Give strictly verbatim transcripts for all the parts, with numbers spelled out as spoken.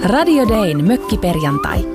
Radio Dayn mökkiperjantai.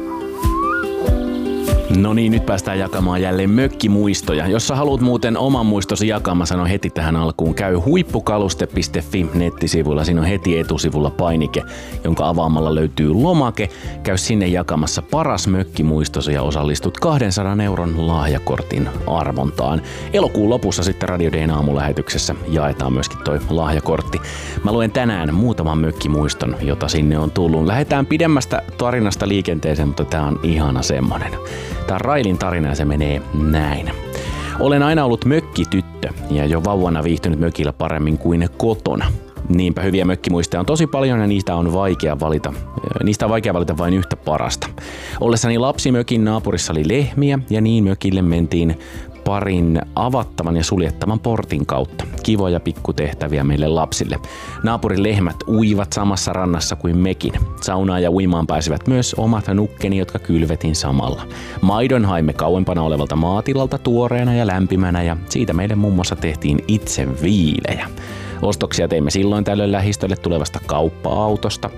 No niin, nyt päästään jakamaan jälleen mökkimuistoja. Jos sä haluat muuten oman muistosi jakaa, mä sanon heti tähän alkuun. Käy huippukaluste piste fi nettisivuilla. Siinä on heti etusivulla painike, jonka avaamalla löytyy lomake. Käy sinne jakamassa paras mökkimuistosi ja osallistut kahdensadan euron lahjakortin arvontaan. Elokuun lopussa sitten Radio Dayn aamulähetyksessä jaetaan myöskin toi lahjakortti. Mä luen tänään muutaman mökkimuiston, jota sinne on tullut. Lähdetään pidemmästä tarinasta liikenteeseen, mutta tää on ihana semmonen. Tää on Railin tarina ja se menee näin. Olen aina ollut mökkityttö ja jo vauvana viihtynyt mökillä paremmin kuin kotona. Niinpä hyviä mökkimuistoja on tosi paljon ja niistä on vaikea valita. Niistä on vaikea valita vain yhtä parasta. Ollessani lapsi mökin naapurissa oli lehmiä ja niin mökille mentiin parin avattavan ja suljettavan portin kautta. Kivoja pikkutehtäviä meille lapsille. Naapurin lehmät uivat samassa rannassa kuin mekin. Saunaan ja uimaan pääsivät myös omat nukkeni, jotka kylvetin samalla. Maidon haimme kauempana olevalta maatilalta tuoreena ja lämpimänä ja siitä meille muun muassa tehtiin itse viilejä. Ostoksia teimme silloin tällöin lähistölle tulevasta kauppa-autosta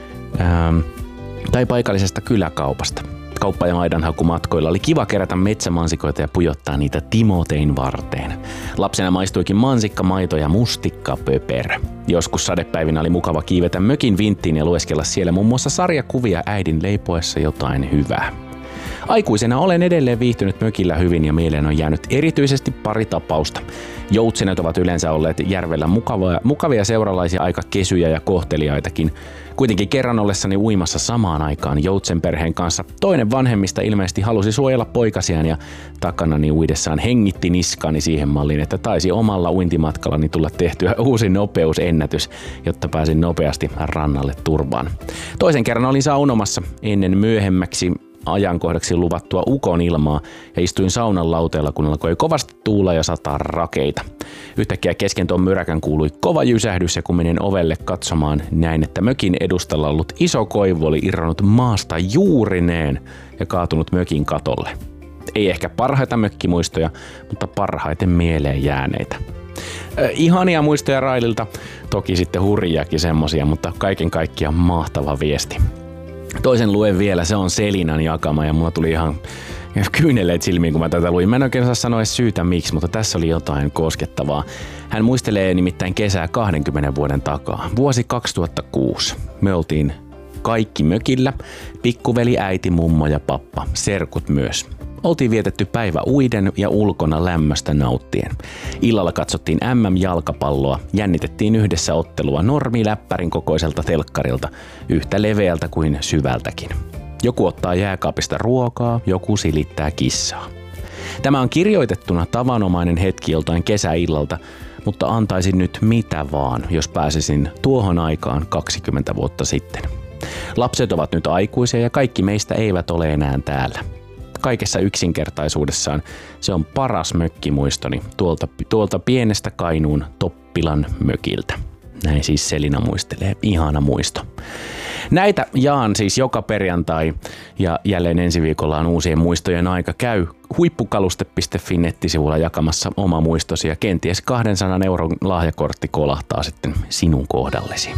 ähm, tai paikallisesta kyläkaupasta. Kauppa- ja maidanhakumatkoilla oli kiva kerätä metsämansikoita ja pujottaa niitä Timotein varteen. Lapsena maistuikin mansikka, maito ja mustikka pöperö. Joskus sadepäivinä oli mukava kiivetä mökin vinttiin ja lueskella siellä muun muassa sarjakuvia äidin leipoessa jotain hyvää. Aikuisena olen edelleen viihtynyt mökillä hyvin ja mieleen on jäänyt erityisesti pari tapausta. Joutsenet ovat yleensä olleet järvellä mukavia, mukavia seuralaisia, aika kesyjä ja kohteliaitakin. Kuitenkin kerran ollessani uimassa samaan aikaan joutsenperheen kanssa toinen vanhemmista ilmeisesti halusi suojella poikasiaan ja takanani uidessaan hengitti niskaani siihen malliin, että taisi omalla uintimatkallani tulla tehtyä uusi nopeusennätys, jotta pääsin nopeasti rannalle turvaan. Toisen kerran olin saunomassa ennen myöhemmäksi ajankohdaksi luvattua ukon ilmaa ja istuin saunan lauteella, kun alkoi kovasti tuula ja sataa rakeita. Yhtäkkiä kesken tuon myräkän kuului kova jysähdys ja kun menin ovelle katsomaan, näin, että mökin edustalla ollut iso koivu oli irronnut maasta juurineen ja kaatunut mökin katolle. Ei ehkä parhaita mökkimuistoja, mutta parhaiten mieleen jääneitä. Äh, ihania muistoja Raililta, toki sitten hurjiakin semmosia, mutta kaiken kaikkiaan mahtava viesti. Toisen luen vielä, se on Selinan jakama ja mulla tuli ihan kyyneleet silmiin, kun mä tätä luin. Mä en oikein saa sanoa edes syytä miksi, mutta tässä oli jotain koskettavaa. Hän muistelee nimittäin kesää kahdenkymmenen vuoden takaa. Vuosi kaksituhattakuusi. Me oltiin kaikki mökillä. Pikkuveli, äiti, mummo ja pappa. Serkut myös. Oltiin vietetty päivä uiden ja ulkona lämmöstä nauttien. Illalla katsottiin äm äm-jalkapalloa, jännitettiin yhdessä ottelua normiläppärin kokoiselta telkkarilta, yhtä leveältä kuin syvältäkin. Joku ottaa jääkaapista ruokaa, joku silittää kissaa. Tämä on kirjoitettuna tavanomainen hetki joltain kesäillalta, mutta antaisin nyt mitä vaan, jos pääsisin tuohon aikaan kaksikymmentä vuotta sitten. Lapset ovat nyt aikuisia ja kaikki meistä eivät ole enää täällä. Kaikessa yksinkertaisuudessaan se on paras mökkimuistoni tuolta, tuolta pienestä Kainuun Toppilan mökiltä. Näin siis Selina muistelee. Ihana muisto. Näitä jaan siis joka perjantai ja jälleen ensi viikolla on uusien muistojen aika. Käy huippukaluste piste fi nettisivulla jakamassa oma muistosi ja kenties kahdensadan euron lahjakortti kolahtaa sitten sinun kohdallesi.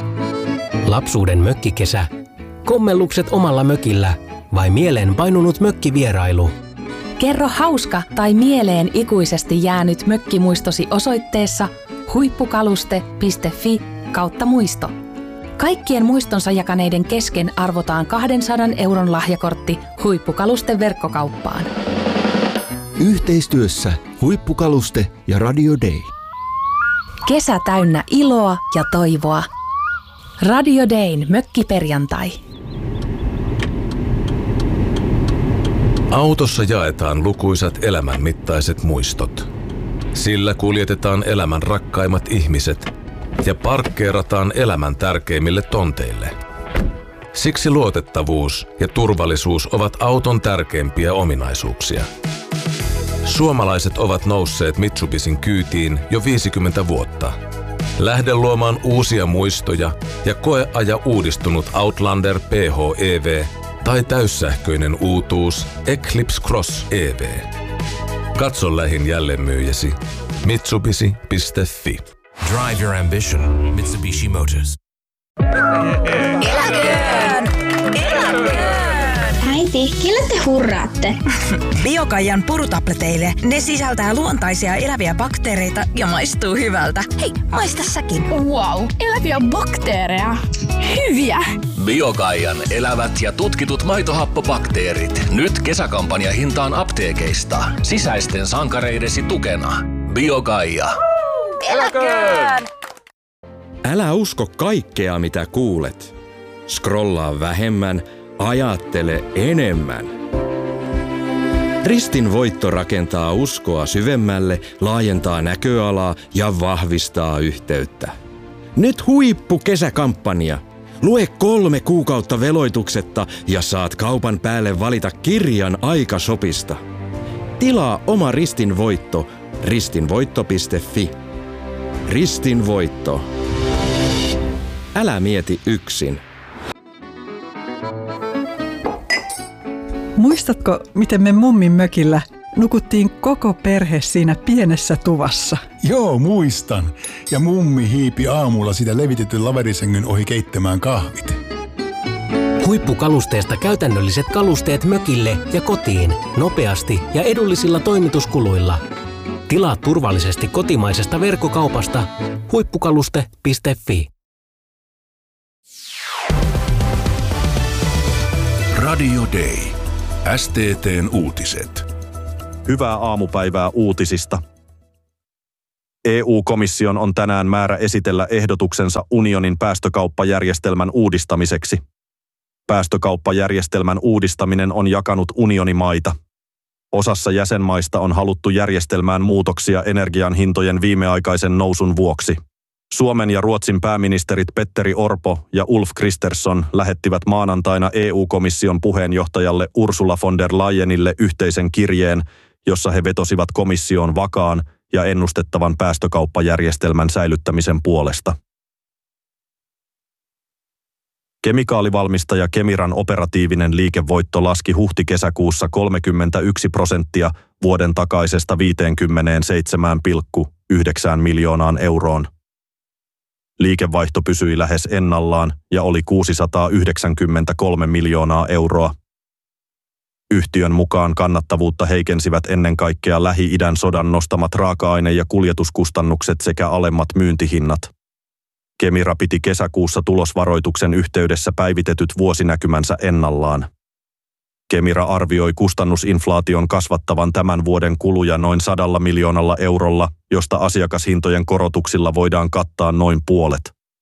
Lapsuuden mökkikesä. Kommellukset omalla mökillä vai mieleen painunut mökkivierailu? Kerro hauska tai mieleen ikuisesti jäänyt mökkimuistosi osoitteessa huippukaluste piste fi kautta muisto. Kaikkien muistonsa jakaneiden kesken arvotaan kahdensadan euron lahjakortti Huippukaluste verkkokauppaan. Yhteistyössä Huippukaluste ja Radio Day. Kesä täynnä iloa ja toivoa. Radio Dayn mökkiperjantai. Autossa jaetaan lukuisat elämänmittaiset muistot. Sillä kuljetetaan elämän rakkaimmat ihmiset ja parkkeerataan elämän tärkeimmille tonteille. Siksi luotettavuus ja turvallisuus ovat auton tärkeimpiä ominaisuuksia. Suomalaiset ovat nousseet Mitsubisin kyytiin jo viisikymmentä vuotta. Lähde luomaan uusia muistoja ja koeaja uudistunut Outlander P H E V tai täyssähköinen uutuus Eclipse Cross E V. Katso lähin jälleenmyyjäsi mitsubishi piste fi. Drive your ambition. Mitsubishi Motors. Eläköön! Äiti, kelle te hurraatte? Biokaian purutableteille. Ne sisältää luontaisia eläviä bakteereita ja maistuu hyvältä. Hei, maista säkin. Wow, eläviä bakteereja. Hyviä! Biokaian elävät ja tutkitut maitohappobakteerit. Nyt kesäkampanja hintaan apteekeista. Sisäisten sankareidesi tukena. Biokaia. Eläköön! Älä usko kaikkea, mitä kuulet. Scrollaa vähemmän, ajattele enemmän. Ristin voitto rakentaa uskoa syvemmälle, laajentaa näköalaa ja vahvistaa yhteyttä. Nyt huippukesäkampanja. Lue kolme kuukautta veloituksetta ja saat kaupan päälle valita kirjan aikasopista. Tilaa oma Ristin voitto ristinvoitto piste fi. Ristin voitto. Älä mieti yksin. Muistatko, miten me mummin mökillä nukuttiin koko perhe siinä pienessä tuvassa? Joo, muistan. Ja mummi hiipi aamulla sitä levitetyn laverisängyn ohi keittämään kahvit. Huippukalusteesta käytännölliset kalusteet mökille ja kotiin, nopeasti ja edullisilla toimituskuluilla. Tilaa turvallisesti kotimaisesta verkkokaupasta huippukaluste piste fi. Radio Day. S T T:n uutiset. Hyvää aamupäivää uutisista. E U-komission on tänään määrä esitellä ehdotuksensa unionin päästökauppajärjestelmän uudistamiseksi. Päästökauppajärjestelmän uudistaminen on jakanut unionimaita. Osassa jäsenmaista on haluttu järjestelmään muutoksia energian hintojen viimeaikaisen nousun vuoksi. Suomen ja Ruotsin pääministerit Petteri Orpo ja Ulf Kristersson lähettivät maanantaina E U-komission puheenjohtajalle Ursula von der Leyenille yhteisen kirjeen, jossa he vetosivat komission vakaan ja ennustettavan päästökauppajärjestelmän säilyttämisen puolesta. Kemikaalivalmistaja Kemiran operatiivinen liikevoitto laski huhti-kesäkuussa kolmekymmentäyksi prosenttia vuoden takaisesta viisikymmentäseitsemän pilkku yhdeksän miljoonaan euroon. Liikevaihto pysyi lähes ennallaan ja oli kuusisataayhdeksänkymmentäkolme miljoonaa euroa. Yhtiön mukaan kannattavuutta heikensivät ennen kaikkea Lähi-idän sodan nostamat raaka-aine- ja kuljetuskustannukset sekä alemmat myyntihinnat. Kemira piti kesäkuussa tulosvaroituksen yhteydessä päivitetyt vuosinäkymänsä ennallaan. Kemira arvioi kustannusinflaation kasvattavan tämän vuoden kuluja noin sadalla miljoonalla eurolla, josta asiakashintojen korotuksilla voidaan kattaa noin puolet.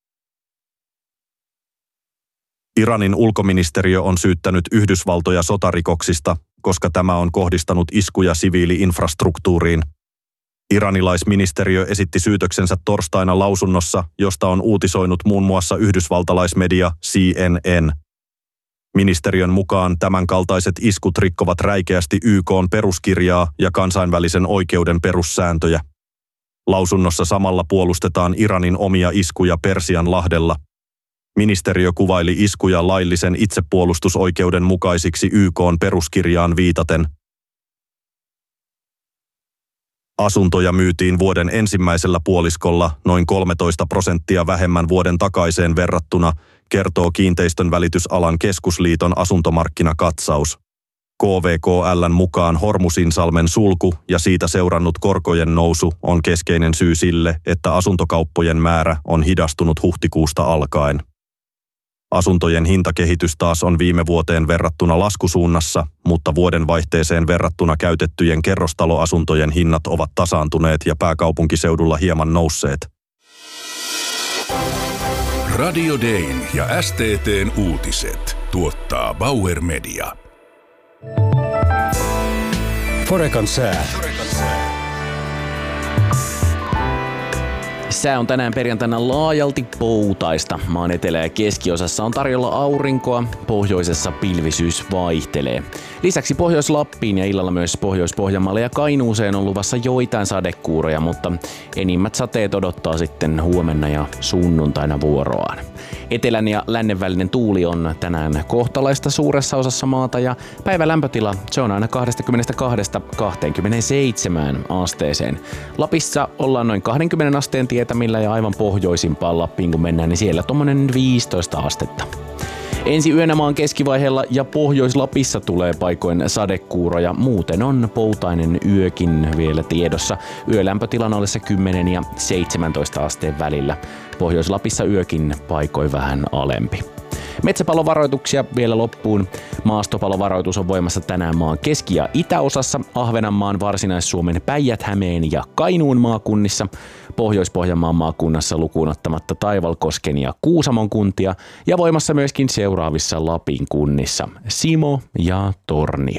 Iranin ulkoministeriö on syyttänyt Yhdysvaltoja sotarikoksista, koska tämä on kohdistanut iskuja siviili-infrastruktuuriin. Iranilaisministeriö esitti syytöksensä torstaina lausunnossa, josta on uutisoinut muun muassa yhdysvaltalaismedia C N N. Ministeriön mukaan tämänkaltaiset iskut rikkovat räikeästi Y K:n peruskirjaa ja kansainvälisen oikeuden perussääntöjä. Lausunnossa samalla puolustetaan Iranin omia iskuja Persianlahdella. Ministeriö kuvaili iskuja laillisen itsepuolustusoikeuden mukaisiksi Y K:n peruskirjaan viitaten. Asuntoja myytiin vuoden ensimmäisellä puoliskolla noin kolmetoista prosenttia vähemmän vuoden takaiseen verrattuna, kertoo Kiinteistön välitysalan keskusliiton asuntomarkkinakatsaus. K V K L:n mukaan Hormusinsalmen sulku ja siitä seurannut korkojen nousu on keskeinen syy sille, että asuntokauppojen määrä on hidastunut huhtikuusta alkaen. Asuntojen hintakehitys taas on viime vuoteen verrattuna laskusuunnassa, mutta vuodenvaihteeseen verrattuna käytettyjen kerrostaloasuntojen hinnat ovat tasaantuneet ja pääkaupunkiseudulla hieman nousseet. Radio Dayn ja S T T:n uutiset tuottaa Bauer Media. Forecan sää. Sää on tänään perjantaina laajalti poutaista. Maan etelä- ja keskiosassa on tarjolla aurinkoa, pohjoisessa pilvisyys vaihtelee. Lisäksi Pohjois-Lappiin ja illalla myös Pohjois-Pohjanmaalle ja Kainuuseen on luvassa joitain sadekuuroja, mutta enimmät sateet odottaa sitten huomenna ja sunnuntaina vuoroaan. Etelän ja lännen välinen tuuli on tänään kohtalaista suuressa osassa maata ja päivän lämpötila se on aina kaksikymmentäkaksi kaksikymmentäseitsemän asteeseen. Lapissa ollaan noin kaksikymmentä asteen tietämillä ja aivan pohjoisimpaan Lappiin kun mennään, niin siellä tommonen viisitoista astetta. Ensi yönä maan keskivaiheella ja Pohjois-Lapissa tulee paikoin sadekuuroja. Muuten on poutainen yökin vielä tiedossa. Yölämpötilan ollessa kymmenen ja seitsemäntoista asteen välillä. Pohjois-Lapissa yökin paikoin vähän alempi. Metsäpalovaroituksia vielä loppuun. Maastopalovaroitus on voimassa tänään maan keski- ja itäosassa, Ahvenanmaan, Varsinais-Suomen, Päijät-Hämeen ja Kainuun maakunnissa, Pohjois-Pohjanmaan maakunnassa lukuun ottamatta Taivalkosken ja Kuusamon kuntia ja voimassa myöskin seuraavissa Lapin kunnissa, Simo ja Tornio.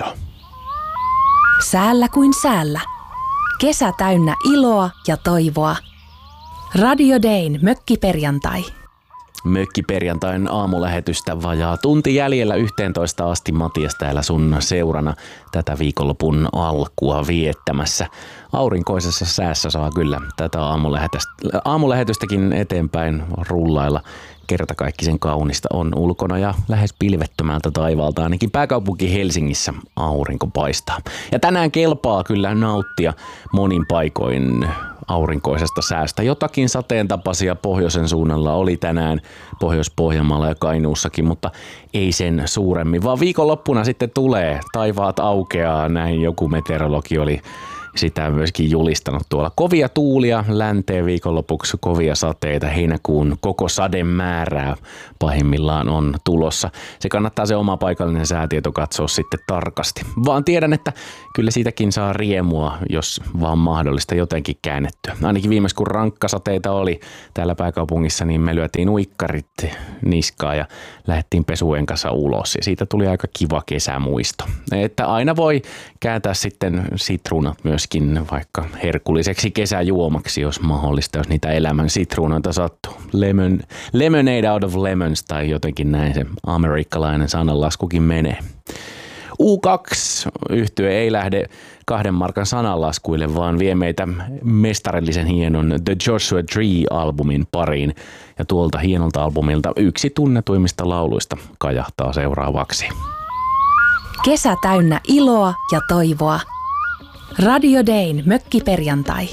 Säällä kuin säällä. Kesä täynnä iloa ja toivoa. Radio Dayn mökkiperjantai. Mökkiperjantain aamulähetystä vajaa tunti jäljellä yhteentoista asti. Matias täällä sun seurana tätä viikonlopun alkua viettämässä. Aurinkoisessa säässä saa kyllä tätä aamulähetystäkin eteenpäin rullailla. Kertakaikkisen kaunista on ulkona ja lähes pilvettömältä taivaalta ainakin pääkaupunki Helsingissä aurinko paistaa. Ja tänään kelpaa kyllä nauttia monin paikoin aurinkoisesta säästä. Jotakin sateen tapaisia pohjoisen suunnalla oli tänään Pohjois-Pohjanmaalla ja Kainuussakin, mutta ei sen suuremmin, vaan viikonloppuna sitten tulee. Taivaat aukeaa, näin joku meteorologi oli sitä myöskin julistanut tuolla. Kovia tuulia länteen viikonlopuksi, kovia sateita, heinäkuun koko sademäärää pahimmillaan on tulossa. Se kannattaa se oma paikallinen säätieto katsoa sitten tarkasti. Vaan tiedän, että kyllä siitäkin saa riemua, jos vaan mahdollista jotenkin käännettyä. Ainakin viimeis kun rankkasateita oli täällä pääkaupungissa, niin me lyötiin uikkarit niskaan ja lähdettiin pesujen kanssa ulos. Ja siitä tuli aika kiva kesämuisto. Että aina voi kääntää sitten sitruunat myös vaikka herkulliseksi kesäjuomaksi, jos mahdollista, jos niitä elämän sitruunoita sattuu. Lemon, lemonade out of lemons tai jotenkin näin se amerikkalainen sananlaskukin menee. U kaksi -yhtye ei lähde kahden markan sananlaskuille, vaan vie meitä mestarillisen hienon The Joshua Tree-albumin pariin. Ja tuolta hienolta albumilta yksi tunnetuimmista lauluista kajahtaa seuraavaksi. Kesä täynnä iloa ja toivoa. Radio Dayn mökkiperjantai.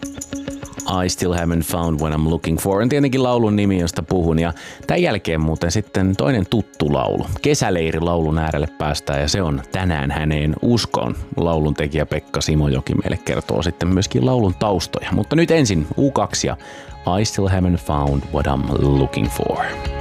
I Still Haven't Found What I'm Looking For on tietenkin laulun nimi, josta puhun. Ja tämän jälkeen muuten sitten toinen tuttu laulu. Kesäleiri laulun äärelle päästään ja se on Tänään häneen uskoon. Laulun tekijä Pekka Simojoki meille kertoo sitten myöskin laulun taustoja. Mutta nyt ensin U kaksi ja I Still Haven't Found What I'm Looking For.